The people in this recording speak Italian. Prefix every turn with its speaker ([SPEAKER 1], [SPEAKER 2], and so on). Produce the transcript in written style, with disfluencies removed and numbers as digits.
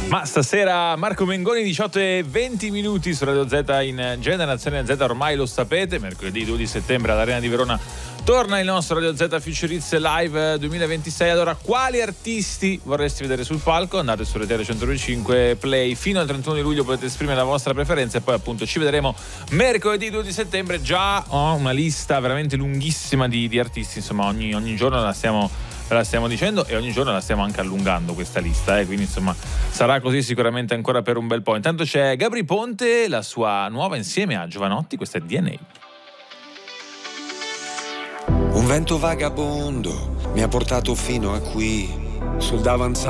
[SPEAKER 1] Ma stasera Marco Mengoni 18:20 su Radio Z in Generazione Z, ormai lo sapete, mercoledì 2 di settembre all'Arena di Verona torna il nostro Radio Z Future Hits Live 2026. Allora, quali artisti vorresti vedere sul palco? Andate su RTL 105 Play, fino al 31 di luglio potete esprimere la vostra preferenza e poi appunto ci vedremo mercoledì 2 di settembre. Già ho una lista veramente lunghissima di artisti, insomma ogni giorno la stiamo dicendo e ogni giorno la stiamo anche allungando questa lista, quindi insomma sarà così sicuramente ancora per un bel po'. Intanto c'è Gabry Ponte, la sua nuova insieme a Giovanotti, questa è DNA.
[SPEAKER 2] Un vento vagabondo mi ha portato fino a qui sul davanzale